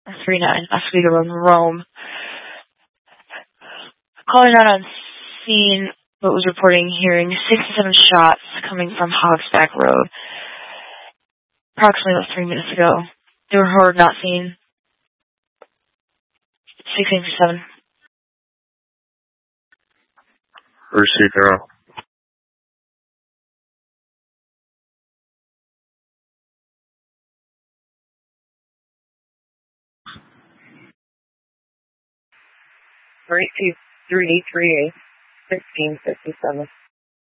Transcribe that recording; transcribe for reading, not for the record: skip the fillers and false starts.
39, Oswego Road, Rome. Calling out on scene, but was reporting hearing 6 to 7 shots coming from Hogsback Road. Approximately about 3 minutes ago. They were heard, not seen. 687. Receive 0. Three 3 3 1657.